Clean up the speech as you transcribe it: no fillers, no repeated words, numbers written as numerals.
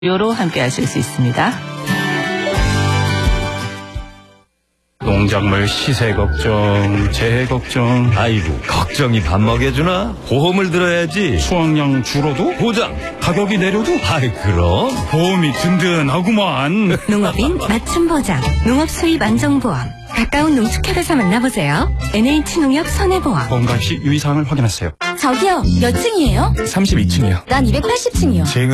요로 함께 하실 수 있습니다. 농작물 시세 걱정, 재해 걱정. 아이고, 걱정이 밥 먹여주나? 보험을 들어야지. 수확량 줄어도? 보장. 가격이 내려도? 아이, 그럼. 보험이 든든하구만. 농업인 맞춤 보장, 농업 수입 안정보험. 가까운 농축협에서 만나보세요. NH농협 손해보험. 보험가입 시 유의사항을 확인하세요. 저기요, 몇 층이에요? 32층이요. 난 280층이요.